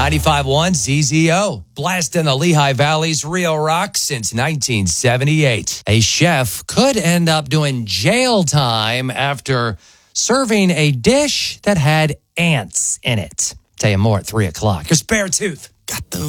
95.1 ZZO, blasting the Lehigh Valley's real rock since 1978. A chef could end up doing jail time after serving a dish that had ants in it. Tell you more at 3 o'clock. Your spare tooth. Got the